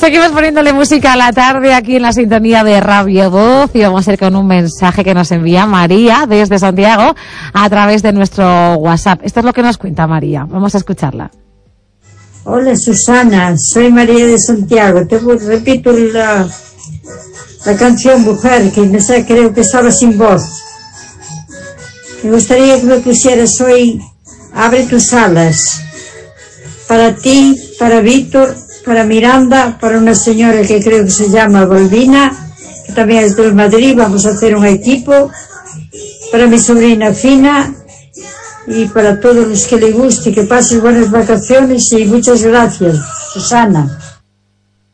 Seguimos poniéndole música a la tarde aquí en la sintonía de Radio Voz y vamos a ir con un mensaje que nos envía María desde Santiago a través de nuestro WhatsApp. Esto es lo que nos cuenta María. Vamos a escucharla. Hola Susana, soy María de Santiago. Te repito la canción Mujer, que no sé, creo que estaba sin voz. Me gustaría que me pusieras hoy Abre tus alas. Para ti, para Víctor, para Miranda, para una señora que creo que se llama Volvina, que también es del Madrid, vamos a hacer un equipo, para mi sobrina Fina y para todos los que le guste, que pasen buenas vacaciones y muchas gracias, Susana.